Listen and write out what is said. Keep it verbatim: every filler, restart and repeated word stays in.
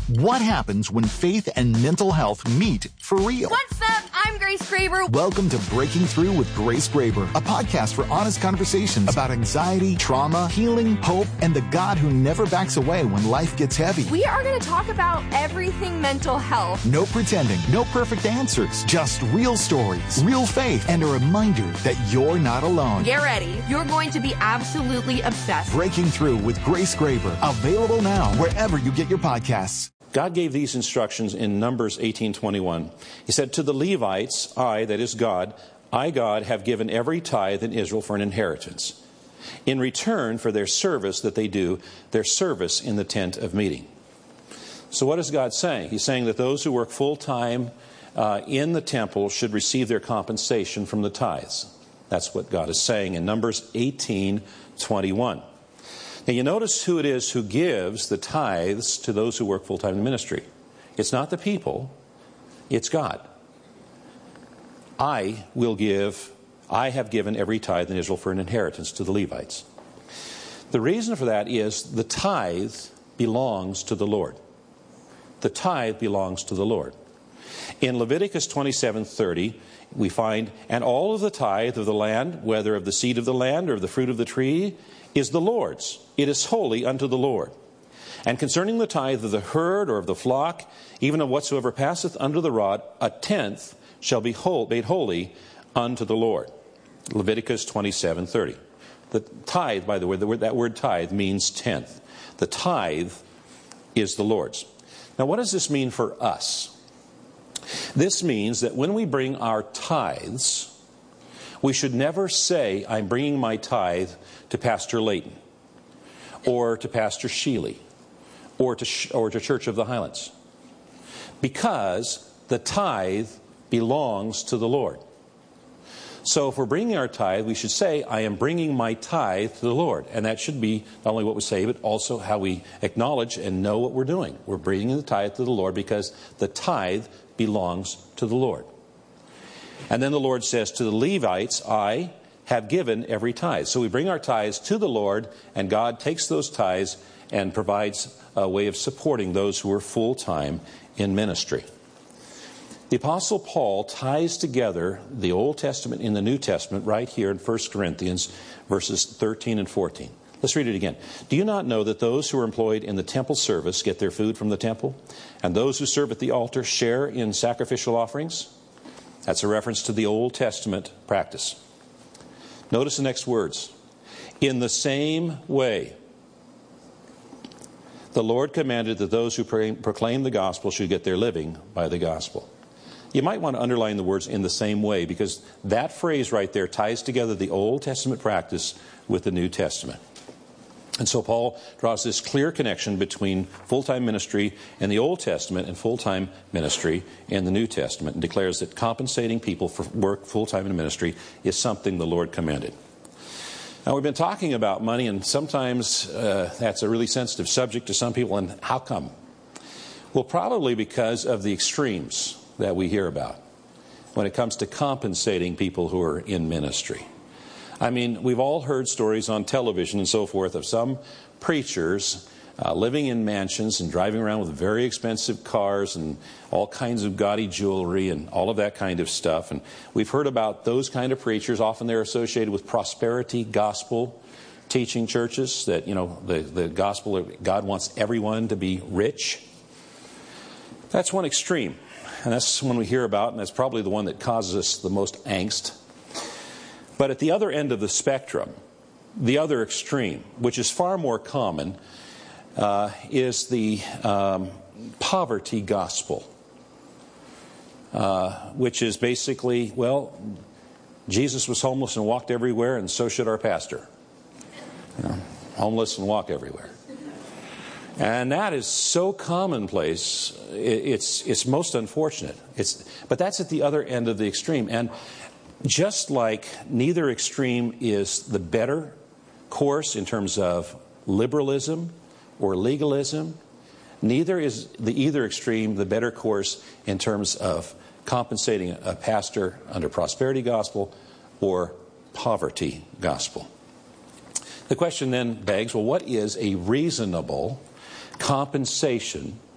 What happens when faith and mental health meet for real? What's up? I'm Grace Graber. Welcome to Breaking Through with Grace Graber, a podcast for honest conversations about anxiety, trauma, healing, hope, and the God who never backs away when life gets heavy. We are going to talk about everything mental health. No pretending, no perfect answers, just real stories, real faith, and a reminder that you're not alone. Get ready. You're going to be absolutely obsessed. Breaking Through with Grace Graber, available now wherever you get your podcasts. God gave these instructions in Numbers eighteen twenty-one. He said, "To the Levites, I, that is God, I, God, have given every tithe in Israel for an inheritance, in return for their service that they do, their service in the tent of meeting." So what is God saying? He's saying that those who work full-time uh, in the temple should receive their compensation from the tithes. That's what God is saying in Numbers eighteen twenty-one. Now you notice who it is who gives the tithes to those who work full-time in ministry. It's not the people, it's God. I will give, I have given every tithe in Israel for an inheritance to the Levites. The reason for that is the tithe belongs to the Lord. The tithe belongs to the Lord. In Leviticus twenty-seven thirty, we find, "And all of the tithe of the land, whether of the seed of the land or of the fruit of the tree, is the Lord's. It is holy unto the Lord. And concerning the tithe of the herd or of the flock, even of whatsoever passeth under the rod, a tenth shall be whole, made holy unto the Lord." Leviticus twenty-seven thirty. The tithe, by the way, the word, that word tithe means tenth. The tithe is the Lord's. Now what does this mean for us? This means that when we bring our tithes, we should never say, "I'm bringing my tithe to Pastor Layton, or to Pastor Sheely, or to, or to Church of the Highlands," because the tithe belongs to the Lord. So if we're bringing our tithe, we should say, "I am bringing my tithe to the Lord." And that should be not only what we say, but also how we acknowledge and know what we're doing. We're bringing the tithe to the Lord because the tithe belongs to the Lord. And then the Lord says, "To the Levites, I have given every tithe." So we bring our tithes to the Lord, and God takes those tithes and provides a way of supporting those who are full-time in ministry. The Apostle Paul ties together the Old Testament and the New Testament right here in First Corinthians verses thirteen and fourteen. Let's read it again. "Do you not know that those who are employed in the temple service get their food from the temple, and those who serve at the altar share in sacrificial offerings?" That's a reference to the Old Testament practice. Notice the next words. "In the same way, the Lord commanded that those who proclaim the gospel should get their living by the gospel." You might want to underline the words "in the same way," because that phrase right there ties together the Old Testament practice with the New Testament. And so Paul draws this clear connection between full-time ministry in the Old Testament and full-time ministry in the New Testament, and declares that compensating people for work full-time in ministry is something the Lord commanded. Now, we've been talking about money, and sometimes uh, that's a really sensitive subject to some people, and how come? Well, probably because of the extremes that we hear about when it comes to compensating people who are in ministry. I mean, we've all heard stories on television and so forth of some preachers uh, living in mansions and driving around with very expensive cars and all kinds of gaudy jewelry and all of that kind of stuff. And we've heard about those kind of preachers. Often they're associated with prosperity gospel teaching churches, that, you know, the, the gospel, God wants everyone to be rich. That's one extreme. And that's one we hear about, and that's probably the one that causes us the most angst. But at the other end of the spectrum, the other extreme, which is far more common, uh, is the um, poverty gospel, uh, which is basically, well, Jesus was homeless and walked everywhere, and so should our pastor. You know, homeless and walk everywhere. And that is so commonplace, it's it's most unfortunate. It's but that's at the other end of the extreme. And just like neither extreme is the better course in terms of liberalism or legalism, neither is the either extreme the better course in terms of compensating a pastor under prosperity gospel or poverty gospel. The question then begs, well, what is a reasonable compensation